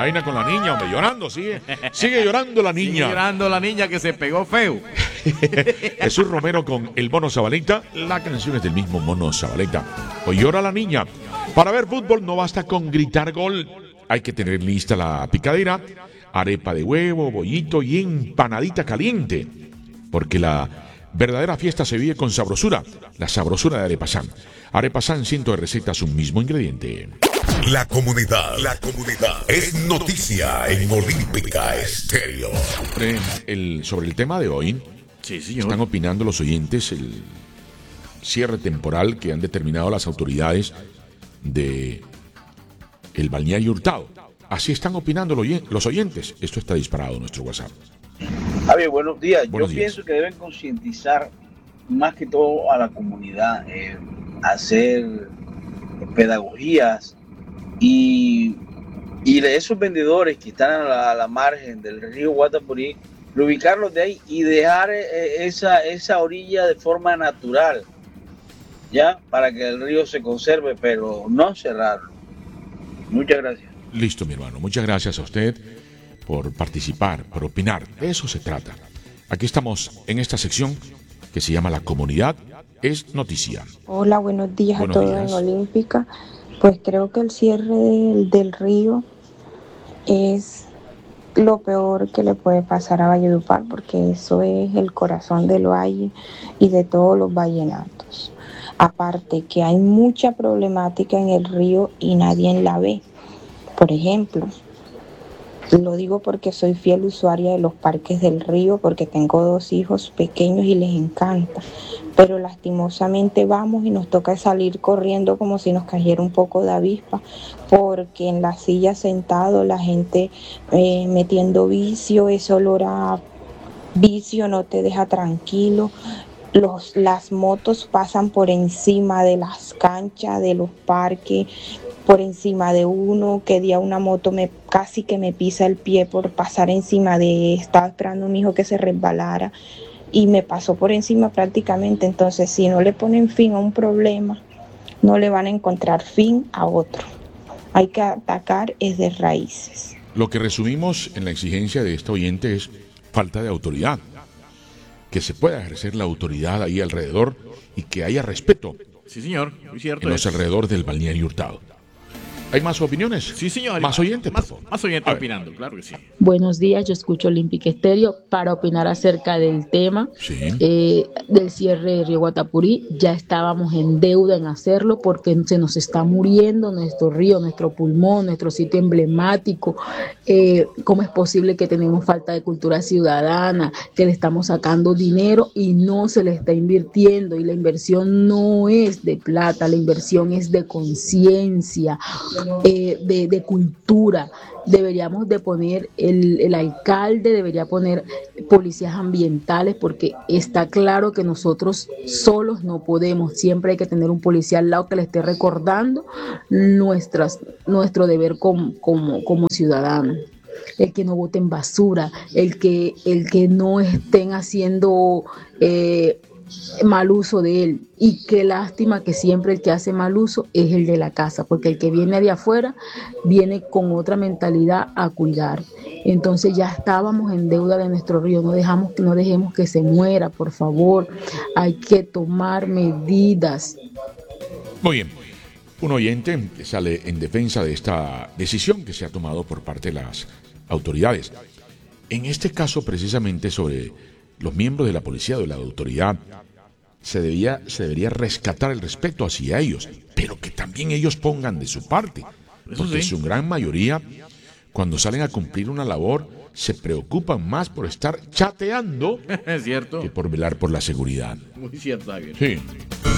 vaina con la niña, hombre, llorando, sigue llorando la niña. Sigue llorando la niña que se pegó feo. Jesús Romero con el Mono Zabaleta. La canción es del mismo Mono Zabaleta. Hoy llora la niña. Para ver fútbol no basta con gritar gol. Hay que tener lista la picadera, arepa de huevo, bollito y empanadita caliente. Porque la verdadera fiesta se vive con sabrosura. La sabrosura de Arepasán. Arepasán, ciento de recetas, un mismo ingrediente. La comunidad es noticia en Olímpica Estéreo. Sobre el tema de hoy, Sí, señor. están opinando los oyentes el cierre temporal que han determinado las autoridades de el balneario Hurtado. Así están opinando los oyentes. Esto está disparado en nuestro WhatsApp. Javier, buenos días. Buenos Yo días. pienso que deben concientizar más que todo a la comunidad, hacer pedagogías y de esos vendedores que están a la margen del río Guatapurí, reubicarlos de ahí y dejar esa orilla de forma natural, ya, para que el río se conserve, pero no cerrarlo. Muchas gracias. Listo, mi hermano. Muchas gracias a usted por participar, por opinar. De eso se trata. Aquí estamos en esta sección que se llama La Comunidad es Noticia. Hola, buenos días Buenos a todos días. en Olímpica. Pues creo que el cierre del río es lo peor que le puede pasar a Valledupar, porque eso es el corazón del valle y de todos los vallenatos. Aparte que hay mucha problemática en el río y nadie la ve. Por ejemplo, lo digo porque soy fiel usuaria de los parques del río, porque tengo 2 hijos pequeños y les encanta. Pero lastimosamente vamos y nos toca salir corriendo como si nos cayera un poco de avispa, porque en la silla sentado la gente metiendo vicio, ese olor a vicio no te deja tranquilo. Las motos pasan por encima de las canchas, de los parques, por encima de uno. Que día una moto casi que me pisa el pie por pasar encima estaba esperando a mi hijo que se resbalara y me pasó por encima prácticamente. Entonces, si no le ponen fin a un problema, no le van a encontrar fin a otro. Hay que atacar desde raíces. Lo que resumimos en la exigencia de esta oyente es falta de autoridad. Que se pueda ejercer la autoridad ahí alrededor y que haya respeto Sí, señor. Muy cierto. en los alrededores del balneario Hurtado. ¿Hay más opiniones? Sí, señor. Más oyentes, por favor. Más oyentes A ver. opinando, claro que sí. Buenos días, yo escucho Olímpica Estéreo para opinar acerca del tema Sí. del cierre de Río Guatapurí. Ya estábamos en deuda en hacerlo porque se nos está muriendo nuestro río, nuestro pulmón, nuestro sitio emblemático. ¿Cómo es posible que tenemos falta de cultura ciudadana, que le estamos sacando dinero y no se le está invirtiendo? Y la inversión no es de plata, la inversión es de conciencia, de cultura. Deberíamos de poner, el alcalde debería poner policías ambientales, porque está claro que nosotros solos no podemos. Siempre hay que tener un policía al lado que le esté recordando nuestro deber como ciudadanos. El que no boten basura, el que no estén haciendo mal uso de él. Y qué lástima que siempre el que hace mal uso es el de la casa, porque el que viene de afuera viene con otra mentalidad a cuidar. Entonces ya estábamos en deuda de nuestro río. No dejemos que se muera, por favor. Hay que tomar medidas. Muy bien. Un oyente que sale en defensa de esta decisión que se ha tomado por parte de las autoridades. En este caso, precisamente sobre los miembros de la policía o de la autoridad, se debería rescatar el respeto hacia ellos, pero que también ellos pongan de su parte, porque sí. su gran mayoría, cuando salen a cumplir una labor, se preocupan más por estar chateando Es cierto. que por velar por la seguridad. Muy cierto, Javier. Sí.